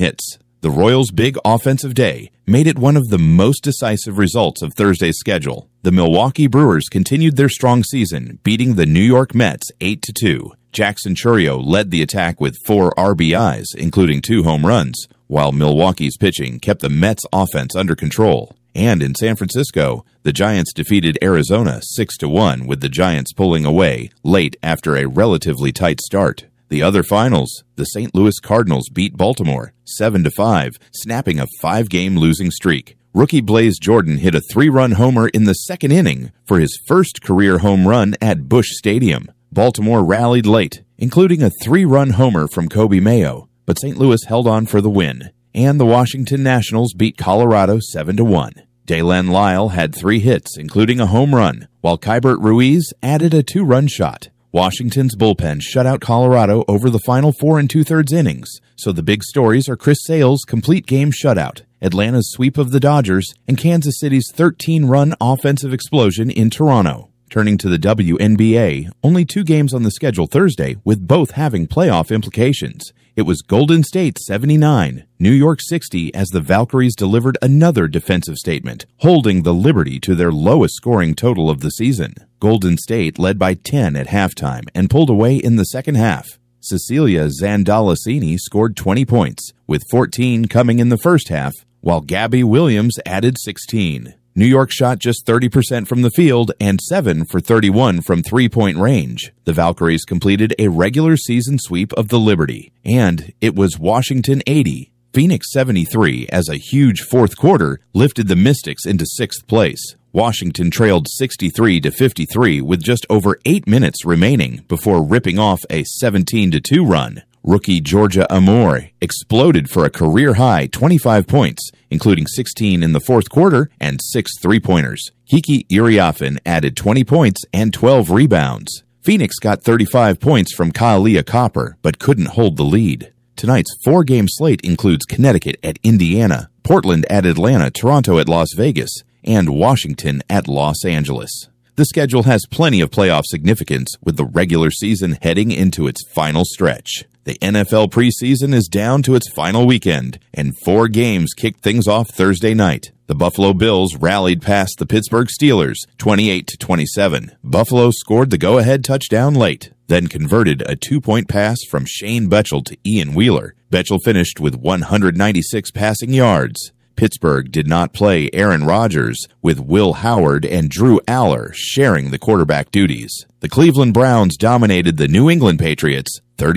hits. The Royals' big offensive day made it one of the most decisive results of Thursday's schedule. The Milwaukee Brewers continued their strong season, beating the New York Mets 8-2. Jackson Chourio led the attack with 4 RBIs, including 2 home runs, while Milwaukee's pitching kept the Mets' offense under control. And in San Francisco, the Giants defeated Arizona 6-1, with the Giants pulling away late after a relatively tight start. The other finals, the St. Louis Cardinals beat Baltimore 7-5, snapping a 5-game losing streak. Rookie Blaze Jordan hit a 3-run homer in the second inning for his first career home run at Busch Stadium. Baltimore rallied late, including a 3-run homer from Kobe Mayo, but St. Louis held on for the win. And the Washington Nationals beat Colorado 7-1. Daylen Lyle had 3 hits, including a home run, while Keibert Ruiz added a 2-run shot. Washington's bullpen shut out Colorado over the final 4 2/3 innings, so the big stories are Chris Sale's complete game shutout, Atlanta's sweep of the Dodgers, and Kansas City's 13-run offensive explosion in Toronto. Turning to the WNBA, only 2 games on the schedule Thursday, with both having playoff implications. It was Golden State 79, New York 60 as the Valkyries delivered another defensive statement, holding the Liberty to their lowest scoring total of the season. Golden State led by 10 at halftime and pulled away in the second half. Cecilia Zandalasini scored 20 points, with 14 coming in the first half, while Gabby Williams added 16. New York shot just 30% from the field and 7 for 31 from three-point range. The Valkyries completed a regular season sweep of the Liberty, and it was Washington 80, Phoenix 73 as a huge fourth quarter lifted the Mystics into 6th place. Washington trailed 63-53 with just over 8 minutes remaining before ripping off a 17-2 run. Rookie Georgia Amore exploded for a career-high 25 points, including 16 in the fourth quarter and 6 three-pointers. Kiki Iriafen added 20 points and 12 rebounds. Phoenix got 35 points from Kahlia Copper, but couldn't hold the lead. Tonight's 4-game slate includes Connecticut at Indiana, Portland at Atlanta, Toronto at Las Vegas, and Washington at Los Angeles. The schedule has plenty of playoff significance, with the regular season heading into its final stretch. The NFL preseason is down to its final weekend, and 4 games kicked things off Thursday night. The Buffalo Bills rallied past the Pittsburgh Steelers 28-27. Buffalo scored the go-ahead touchdown late, then converted a 2-point pass from Shane Betchel to Ian Wheeler. Betchel finished with 196 passing yards. Pittsburgh did not play Aaron Rodgers, with Will Howard and Drew Aller sharing the quarterback duties. The Cleveland Browns dominated the New England Patriots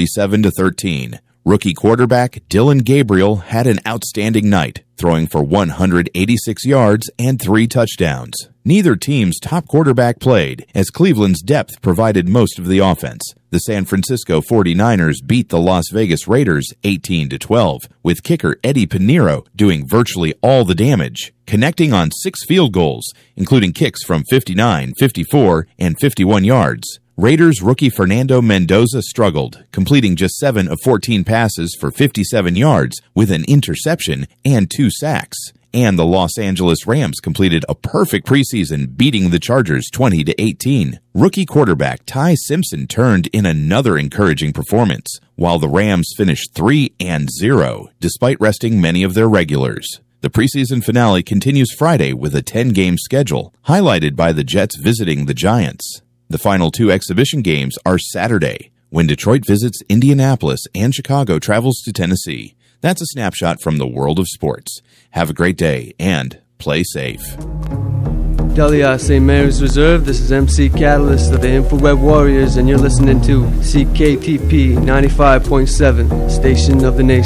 37-13. Rookie quarterback Dylan Gabriel had an outstanding night, throwing for 186 yards and 3 touchdowns. Neither team's top quarterback played, as Cleveland's depth provided most of the offense. The San Francisco 49ers beat the Las Vegas Raiders 18-12, with kicker Eddie Pinheiro doing virtually all the damage, connecting on 6 field goals, including kicks from 59, 54, and 51 yards. Raiders rookie Fernando Mendoza struggled, completing just 7 of 14 passes for 57 yards with an interception and 2 sacks. And the Los Angeles Rams completed a perfect preseason, beating the Chargers 20-18. Rookie quarterback Ty Simpson turned in another encouraging performance, while the Rams finished 3-0, despite resting many of their regulars. The preseason finale continues Friday with a 10-game schedule, highlighted by the Jets visiting the Giants. The final 2 exhibition games are Saturday, when Detroit visits Indianapolis and Chicago travels to Tennessee. That's a snapshot from the world of sports. Have a great day and play safe. Delia St. Mary's Reserve, this is MC Catalyst of the InfoWeb Warriors, and you're listening to CKTP 95.7, Station of the Nation.